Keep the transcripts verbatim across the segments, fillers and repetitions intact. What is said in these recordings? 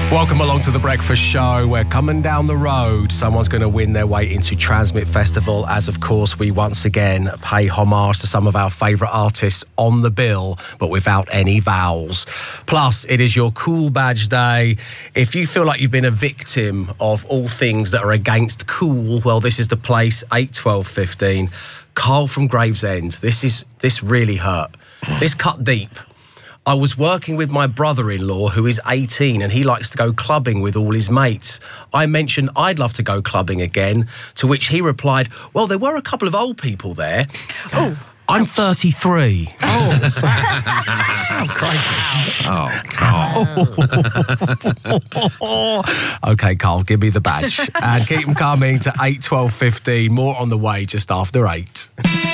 Welcome along to The Breakfast Show. We're coming down the road. Someone's going to win their way into Transmit Festival, as of course we once again pay homage to some of our favourite artists on the bill, but without any vowels. Plus, it is your Cool Badge Day. If you feel like you've been a victim of all things that are against cool, well, this is the place. Eight, twelve, fifteen. Carl from Gravesend. This is this really hurt. This cut deep. I was working with my brother-in-law who is eighteen and he likes to go clubbing with all his mates. I mentioned I'd love to go clubbing again, to which he replied, well, there were a couple of old people there. Oh, I'm thirty-three. Oh, oh crikey. Oh, OK, Carl, give me the badge. And keep them coming to eight, twelve, fifteen. More on the way just after eight.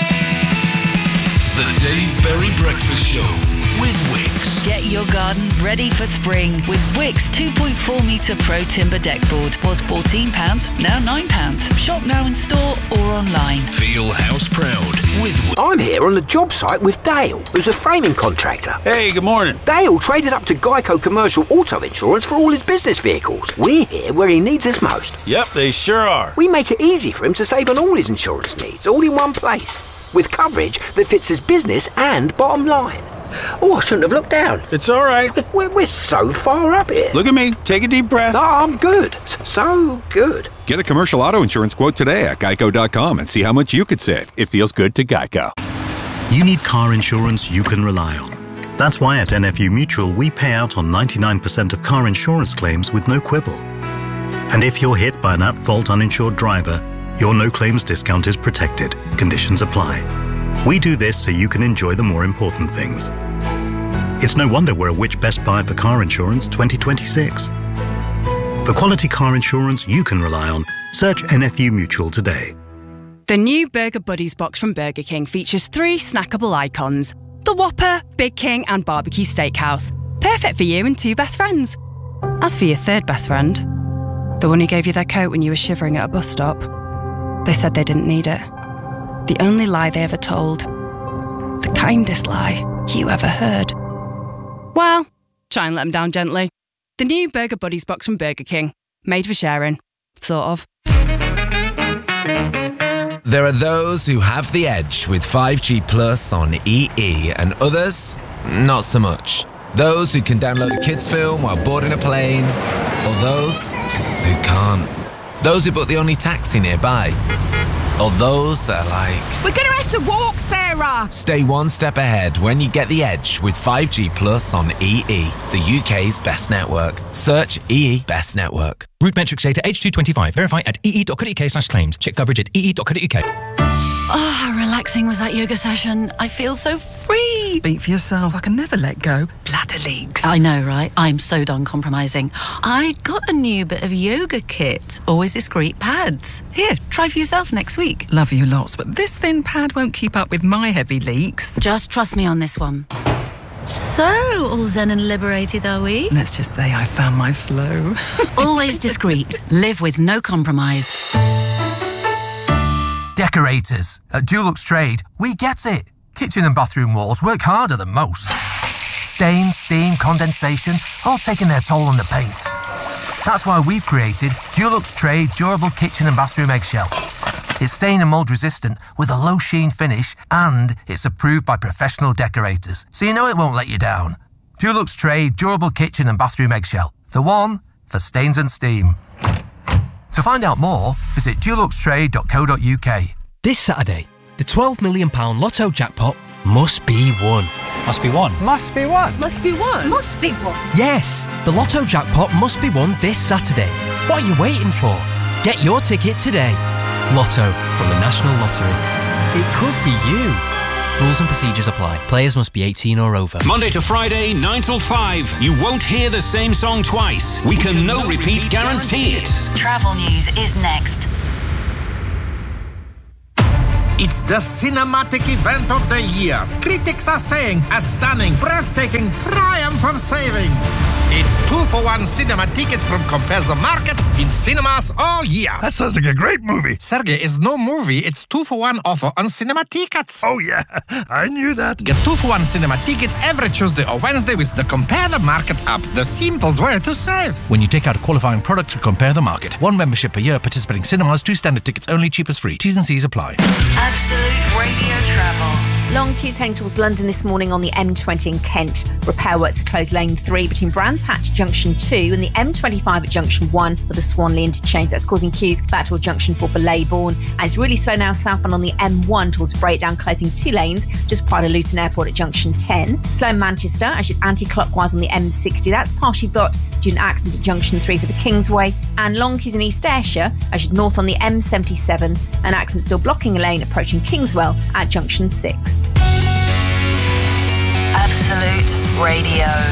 The Dave Berry Breakfast Show with Wix. Get your garden ready for spring with Wix two point four metre Pro Timber Deck Board. Was fourteen pounds, now nine pounds. Shop now in store or online. Feel house proud with Wix. I'm here on the job site with Dale, who's a framing contractor. Hey, good morning. Dale traded up to Geico Commercial Auto Insurance for all his business vehicles. We're here where he needs us most. Yep, they sure are. We make it easy for him to save on all his insurance needs, all in one place, with coverage that fits his business and bottom line. Oh, I shouldn't have looked down. It's all right. We're, we're so far up here. Look at me. Take a deep breath. No, I'm good. So good. Get a commercial auto insurance quote today at geico dot com and see how much you could save. It feels good to Geico. You need car insurance you can rely on. That's why at N F U Mutual we pay out on ninety-nine percent of car insurance claims with no quibble. And if you're hit by an at-fault uninsured driver, your no-claims discount is protected. Conditions apply. We do this so you can enjoy the more important things. It's no wonder we're a Which Best Buy for Car Insurance twenty twenty-six. For quality car insurance you can rely on, search N F U Mutual today. The new Burger Buddies box from Burger King features three snackable icons. The Whopper, Big King and Barbecue Steakhouse. Perfect for you and two best friends. As for your third best friend, the one who gave you their coat when you were shivering at a bus stop, they said they didn't need it. The only lie they ever told. The kindest lie you ever heard. Well, try and let them down gently. The new Burger Buddies box from Burger King. Made for sharing. Sort of. There are those who have the edge with five G Plus on E E and others, not so much. Those who can download a kids' film while boarding a plane, or those who can't. Those who book the only taxi nearby. Or those that are like, we're gonna have to walk, Sarah! Stay one step ahead when you get the edge with five G Plus on E E, the U K's best network. Search E E Best Network. Route metrics data H two twenty-five. Verify at ee.co.uk slash claims. Check coverage at ee.co.uk. Oh, how relaxing was that yoga session? I feel so free. Speak for yourself. I can never let go. Bladder leaks. I know, right? I'm so done compromising. I got a new bit of yoga kit. Always discreet pads. Here, try for yourself next week. Love you lots, but this thin pad won't keep up with my heavy leaks. Just trust me on this one. So, all zen and liberated, are we? Let's just say I found my flow. Always discreet. Live with no compromise. Decorators. At Dulux Trade, we get it. Kitchen and bathroom walls work harder than most. Stain, steam, condensation, all taking their toll on the paint. That's why we've created Dulux Trade Durable Kitchen and Bathroom Eggshell. It's stain and mould resistant with a low sheen finish, and it's approved by professional decorators, so you know it won't let you down. Dulux Trade Durable Kitchen and Bathroom Eggshell. The one for stains and steam. To find out more, visit dulux trade dot co dot uk. This Saturday, the twelve million pounds Lotto jackpot must be won. Must be won. Must be won. Must be won. Must be won. Yes, the Lotto jackpot must be won this Saturday. What are you waiting for? Get your ticket today. Lotto from the National Lottery. It could be you. Rules and procedures apply. Players must be eighteen or over. Monday to Friday, nine till five. You won't hear the same song twice. We, we can, can no repeat, repeat guarantee it. Travel news is next. It's the cinematic event of the year. Critics are saying a stunning, breathtaking triumph of savings. It's two for one cinema tickets from Compare the Market in cinemas all year. That sounds like a great movie. Sergey, it's no movie. It's two for one offer on cinema tickets. Oh, yeah. I knew that. Get two for one cinema tickets every Tuesday or Wednesday with the Compare the Market app. The simplest way to save. When you take out a qualifying product to Compare the Market. One membership per year, participating cinemas, two standard tickets only, cheapest free. T's and C's apply. Absolute Radio Travel. Long queues heading towards London this morning on the M twenty in Kent. Repair works to close lane three between Brands Hatch Junction two and the M twenty-five at Junction one for the Swanley interchange. That's causing queues back towards Junction four for Leybourne. And it's really slow now southbound on the M one towards Breakdown, closing two lanes just prior to Luton Airport at Junction ten. Slow in Manchester as you're anti-clockwise on the M sixty. That's partially blocked due to an accident at Junction three for the Kingsway. And long queues in East Ayrshire as you're north on the M seventy-seven. An accident still blocking a lane approaching Kingswell at Junction six. Absolute Radio.